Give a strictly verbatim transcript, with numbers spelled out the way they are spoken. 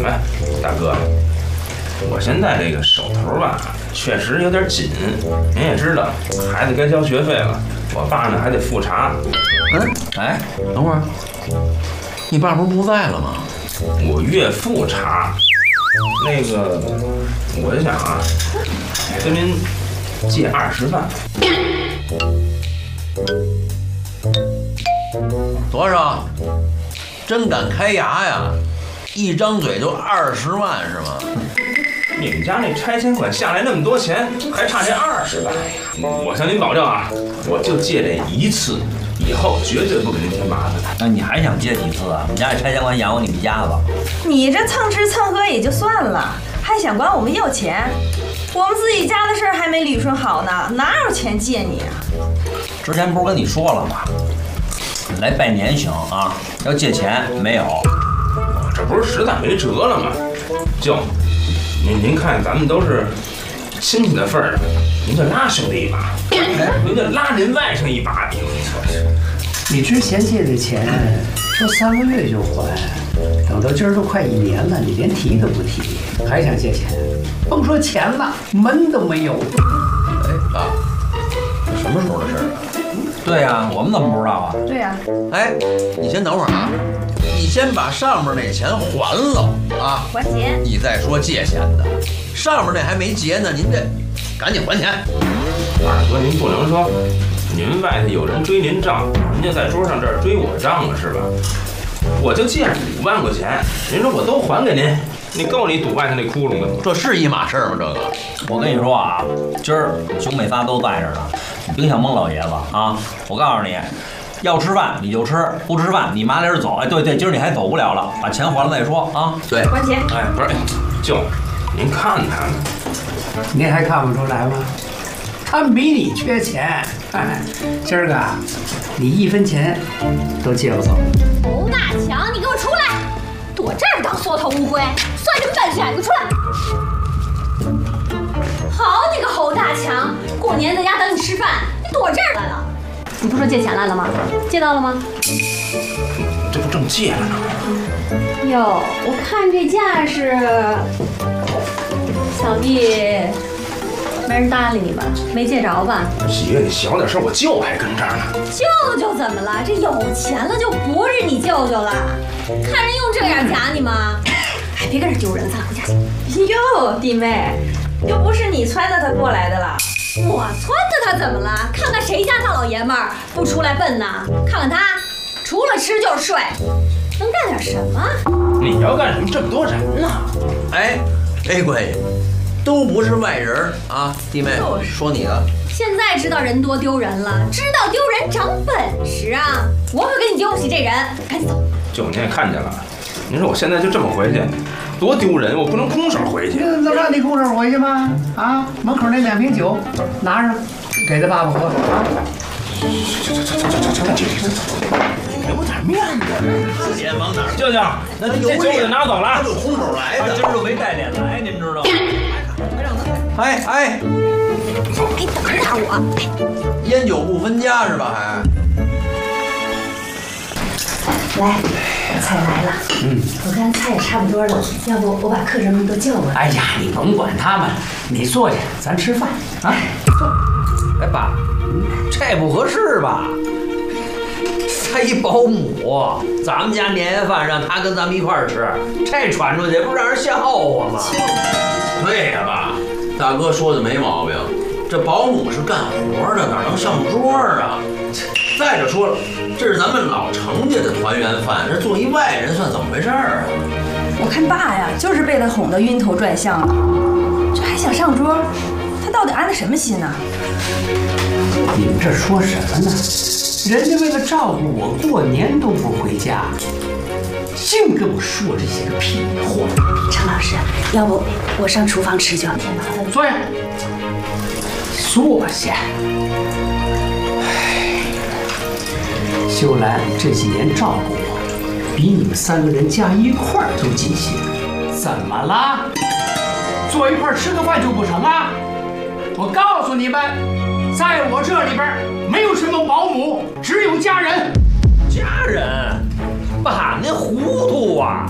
哎，大哥，我现在这个手头吧，确实有点紧。您也知道，孩子该交学费了，我爸呢还得复查。 嗯，哎，等会儿，你爸不是不在了吗？ 我岳父查。那个，我就想啊，跟您借二十万。 多少？真敢开牙呀！一张嘴就二十万是吗？ 你们家那拆迁款下来那么多钱，还差这二十万呀！我向您保证啊，我就借这一次，以后绝对不给您添麻烦。 那你还想借几次啊？我们家这拆迁款养活你们家子。 你这蹭吃蹭喝也就算了，还想管我们要钱？我们自己家的事儿还没捋顺好呢，哪有钱借你啊？ 之前不是跟你说了吗？来拜年行啊，要借钱没有？ 我这不是实在没辙了吗？舅，您您看咱们都是亲戚的份儿上，您就拉兄弟一把，您就拉您外甥一把。你说是？ 你之前借的钱说三个月就还，等到今儿都快一年了，你连提都不提，还想借钱？甭说钱了，门都没有。 哎，爸，这什么时候的事儿啊？ 对呀、啊，我们怎么不知道啊？ 对呀、 啊。 哎，你先等会儿啊，你先把上面那钱还了啊， 还钱。 你再说借钱的，上面那还没结呢，您这赶紧还钱。 二哥，您不能说您外头有人追您账，人家在桌上这儿追我账了是吧？我就借五万块钱，您说我都还给您，你够你堵外头那窟窿的吗？ 这是一码事儿吗？这个， 我跟你说啊，今儿兄妹仨都在这呢，你别想蒙老爷子啊！我告诉你，要吃饭你就吃，不吃饭你麻溜走。哎，对对，今儿你还走不了了，把钱还了再说啊。 对， 还钱。 哎，不是，舅，您看看， 您还看不出来吗？他们比你缺钱。哎，今儿个你一分钱都借不走。 侯大强，你给我出来！躲这儿当缩头乌龟，算什么本事啊？你给我出来！好你个侯大强，过年在家等你吃饭，你躲这儿来了。你不说借钱来了吗？借到了吗？ 这不正借着呢？ 哟，我看这架势，想必没人搭理你吧？没借着吧？ 喜悦，你小点声，我舅还跟这儿呢。 舅舅怎么了？这有钱了就不是你舅舅了？看人用这样夹你吗？哎，别跟这丢人，咱俩回家去。 哟，弟妹，又不是你撺掇他过来的了。 我撺掇他怎么了？看看谁家大老爷们儿不出来奔呢？看看他，除了吃就是睡，能干点什么？ 你要干什么？这么多人呢？ 哎，没关系，都不是外人啊，弟妹，说你的。 现在知道人多丢人了，知道丢人长本事啊！我可跟你丢不起这人，赶紧走。 舅，您也看见了，您说我现在就这么回去，多丢人！我不能空手回去。 那能让你空手回去吗？啊，门口那两瓶酒拿上，给他爸爸喝啊。 走走走走走走走走走，你给我点面子。 钱往哪儿？ 舅舅，那这酒就拿走了。 他就空手来的， 他今儿就没带脸来，您知道吗？ 哎哎， 你等着打我！ 烟酒不分家是吧？还。 来，菜来了。嗯，我看菜也差不多了，要不我把客人们都叫过来。 哎呀，你甭管他们，你坐下，咱吃饭啊。坐。 哎，爸，这不合适吧？他一保姆，咱们家年夜饭让他跟咱们一块儿吃，这传出去不让人笑话吗？ 对呀，爸，大哥说的没毛病。这保姆是干活的，哪能上桌啊？再者说了，这是咱们老程家的团圆饭，这作为外人算怎么回事儿啊？ 我看爸呀，就是被他哄得晕头转向的，这还想上桌，他到底安的什么心呢？ 你们这说什么呢？人家为了照顾我，过年都不回家，净跟我说这些个屁话。 程老师，要不我上厨房吃去，添麻烦。 坐下，坐下。秀兰这几年照顾我，比你们三个人加一块儿都尽心。怎么了？坐一块儿吃个饭就不成啊？我告诉你们，在我这里边没有什么保姆，只有家人。 家人，爸，您糊涂啊！